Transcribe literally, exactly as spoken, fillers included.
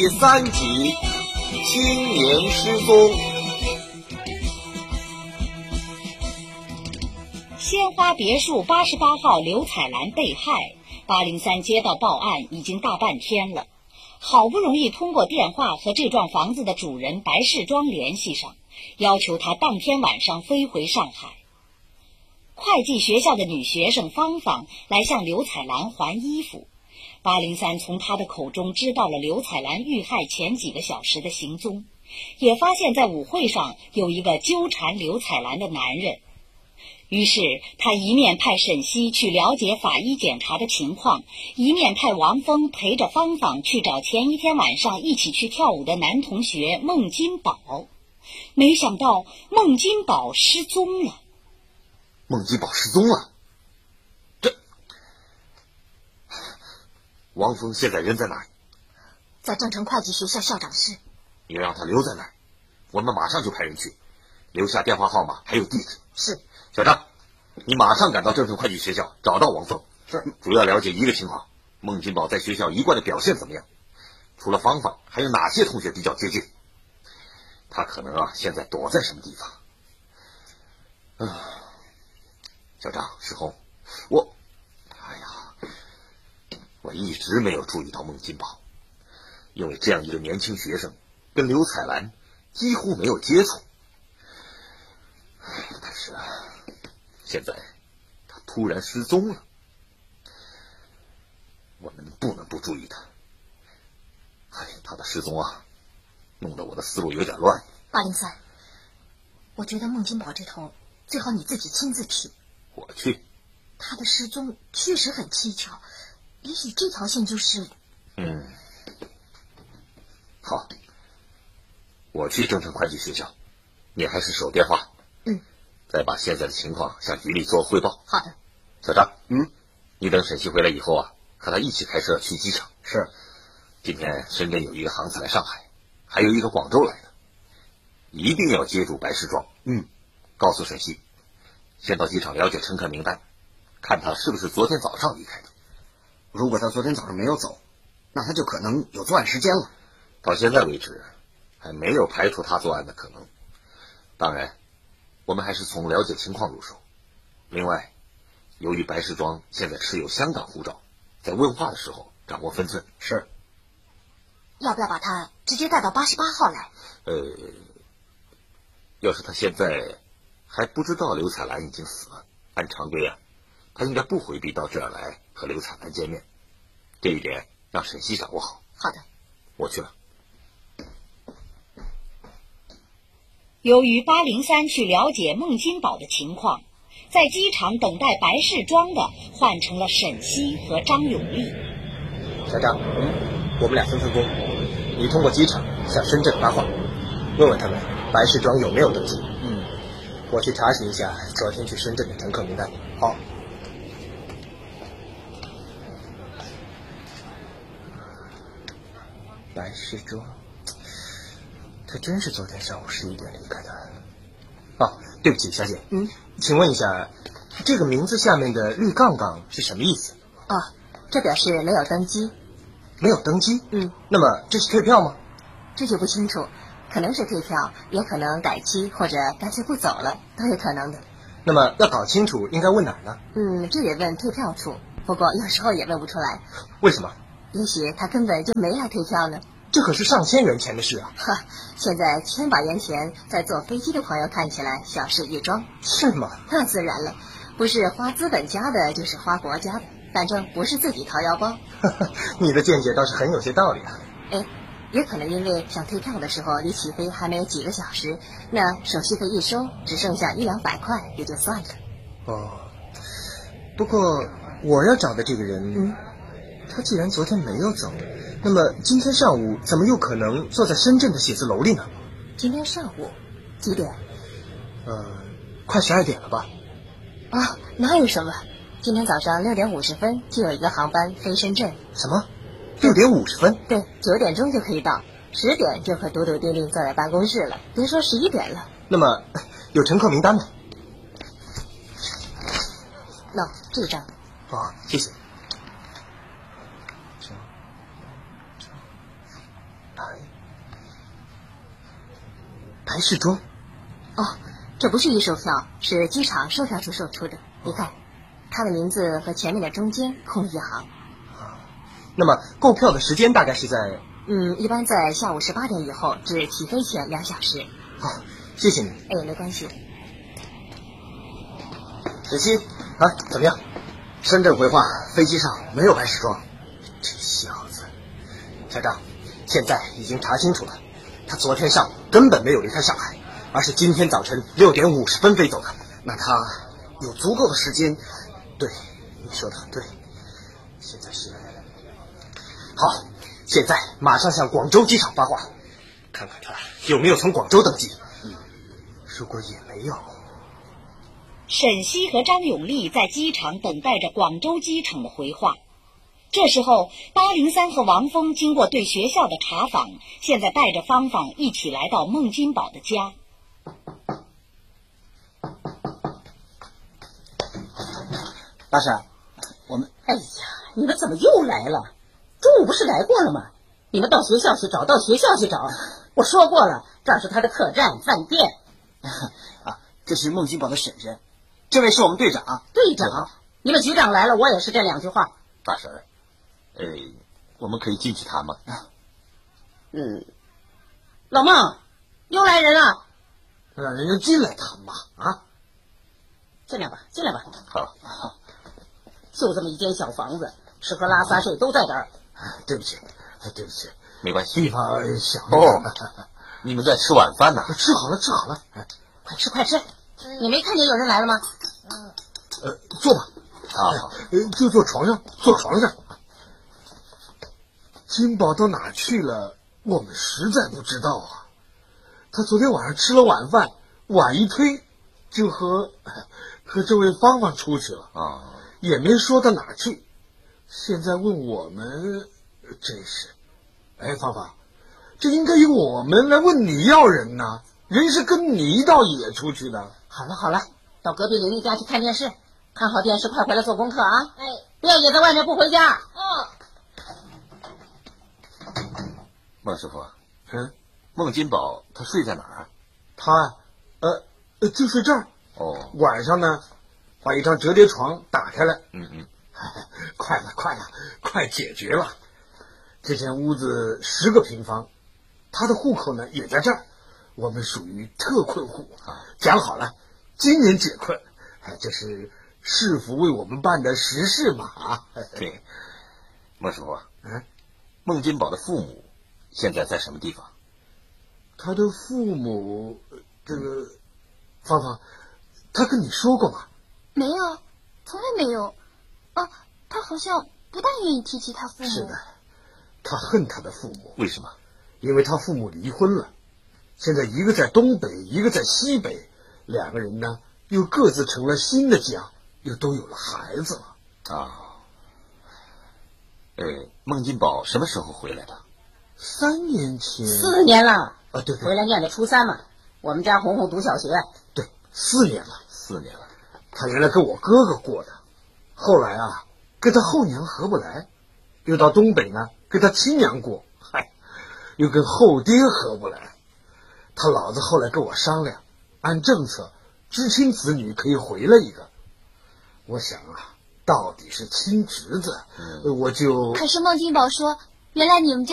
第三集，青年失踪。 鲜花别墅八十八号刘彩兰被害，八零三接到报案已经大半天了，好不容易通过电话和这幢房子的主人白世庄联系上，要求他当天晚上飞回上海。会计学校的女学生芳芳来向刘彩兰还衣服，八零三从她的口中知道了刘彩兰遇害前几个小时的行踪，也发现在舞会上有一个纠缠刘彩兰的男人。于是他一面派沈西去了解法医检查的情况，一面派王峰陪着芳芳去找前一天晚上一起去跳舞的男同学孟金宝。没想到孟金宝失踪了。 孟金宝失踪了？这王峰现在人在哪里？ 在郑城会计学校校长室。 你让他留在那儿，我们马上就派人去，留下电话号码还有地址。 是。 小张，你马上赶到郑城会计学校，找到王峰。 是。 主要了解一个情况，孟金宝在学校一贯的表现怎么样？除了芳芳，还有哪些同学比较接近？他可能啊，现在躲在什么地方？啊，小张，世红，我，哎呀，我一直没有注意到孟金宝，因为这样一个年轻学生跟刘彩兰几乎没有接触。但是啊，现在他突然失踪了，我们不能不注意他。哎，他的失踪啊，弄得我的思路有点乱。 八零三，我觉得孟金宝这头最好你自己亲自去。 我去。 他的失踪确实很蹊跷，也许这条线就是…… 嗯，好，我去郑城会计学校，你还是守电话。 嗯。 再把现在的情况向局里做汇报。 好的。 小张， 嗯， 你等沈西回来以后啊，和他一起开车去机场。 是。 今天深圳有一个航次来上海，还有一个广州来的，一定要接住白世庄。 嗯， 告诉沈西，先到机场了解乘客名单，看他是不是昨天早上离开的。 如果他昨天早上没有走，那他就可能有作案时间了。 到现在为止，还没有排除他作案的可能。当然，我们还是从了解情况入手。另外，由于白世庄现在持有香港护照，在问话的时候掌握分寸。 是。 要不要把他直接带到八十八号来？ 呃，要是他现在还不知道刘彩兰已经死了，按常规啊，他应该不回避到这儿来和刘彩兰见面。这一点让沈西掌握好。 好的。 我去了。 由于八零三去了解孟金宝的情况，在机场等待白世庄的换成了沈西和张永利。 小张，嗯，我们俩分分工，你通过机场向深圳发话，问问他们白世庄有没有登记。 嗯， 我去查询一下昨天去深圳的乘客名单。 好。 白世庄，他真是昨天上午十一点离开的。哦，对不起，小姐， 嗯， 请问一下，这个名字下面的绿杠杠是什么意思？ 哦，这表示没有登机。 没有登机？ 嗯。 那么这是退票吗？ 这就不清楚，可能是退票，也可能改期，或者干脆不走了，都有可能的。 那么要搞清楚应该问哪儿呢？ 嗯，这得问退票处，不过有时候也问不出来。 为什么？ 也许他根本就没来退票呢。 这可是上千元钱的事啊！ 哈，现在千把元钱在坐飞机的朋友看起来小事一桩。 是吗？ 那自然了，不是花资本家的，就是花国家的，反正不是自己掏腰包。 你的见解倒是很有些道理啊。 哎，也可能因为想退票的时候离起飞还没有几个小时，那手续费一收，只剩下一两百块，也就算了。 哦，不过我要找的这个人， 嗯， 他既然昨天没有走，那么今天上午怎么又可能坐在深圳的写字楼里呢？ 今天上午几点？ 呃，快十二点了吧？ 啊，哪有什么？今天早上六点五十分就有一个航班飞深圳。 什么？六点五十分？ 对，九点钟就可以到，十点就可笃笃定定坐在办公室了。别说十一点了。 那么有乘客名单吗？ 喏、no, 这张。 哦，谢谢。啊， 白氏庄。 哦，这不是预售票，是机场售票处售出的。你看，他的名字和前面的中间空了一行。 那么购票的时间大概是在…… 嗯，一般在下午十八点以后至起飞前两小时。 好，谢谢你。 哎，没关系。 子期啊，怎么样？ 深圳回话，飞机上没有白氏庄。 这小子，小张，现在已经查清楚了，他昨天上午根本没有离开上海，而是今天早晨六点五十分飞走的。 那他有足够的时间。 对，你说的很对。现在是好，现在马上向广州机场发话，看看他有没有从广州登机。嗯，如果也没有。 沈西和张永利在机场等待着广州机场的回话。这时候，八零三和王峰经过对学校的查访，现在带着芳芳一起来到孟金宝的家。 大婶，我们……哎呀，你们怎么又来了？中午不是来过了吗？你们到学校去找，到学校去找。我说过了，这儿是他的客栈饭店。 啊，这是孟金宝的婶婶，这位是我们队长。 队长，你们局长来了，我也是这两句话。 大婶，呃，我们可以进去谈吗？ 嗯，老孟，又来人了， 让人家进来谈嘛。啊， 进来吧，进来吧。 好， 好，就这么一间小房子，吃喝拉撒睡都在这儿。 对不起，对不起， 没关系。 地方小。 哦，你们在吃晚饭呢？ 吃好了，吃好了。 快吃，快吃。你没看见有人来了吗？ 呃，坐吧。 好， 呃，就坐床上，坐床上。金宝到哪去了？我们实在不知道啊。他昨天晚上吃了晚饭，碗一推，就和和这位芳芳出去了啊， 也没说到哪去。现在问我们，真是，哎，芳芳，这应该由我们来问你要人呐，人是跟你一道野出去的。 好了好了，到隔壁邻居家去看电视，看好电视，快回来做功课啊！哎，别野在外面不回家。 哦。 孟师傅， 嗯， 孟金宝他睡在哪儿啊？ 他呃呃就睡这儿。 哦， 晚上呢，把一张折叠床打开来。 嗯嗯， 快了快了，快解决了。这间屋子十个平方，他的户口呢也在这儿。我们属于特困户啊，讲好了，今年解困，这是市府为我们办的实事嘛啊。 对，孟师傅， 嗯， 孟金宝的父母现在在什么地方？ 他的父母，这个芳芳，他跟你说过吗？ 没有，从来没有。啊，他好像不大愿意提起他父母。 是的，他恨他的父母。 为什么？ 因为他父母离婚了，现在一个在东北，一个在西北，两个人呢又各自成了新的家，又都有了孩子了。 啊，呃，孟金宝什么时候回来的？ 三年前。 四年了。 啊，对对， 回来念的初三嘛。我们家红红读小学。 对，四年了， 四年了。 他原来跟我哥哥过的，后来啊跟他后娘合不来，又到东北呢跟他亲娘过，嗨，又跟后爹合不来。他老子后来跟我商量，按政策，知青子女可以回来一个。我想啊，到底是亲侄子， 嗯、 我就。 可是孟金宝说，原来你们家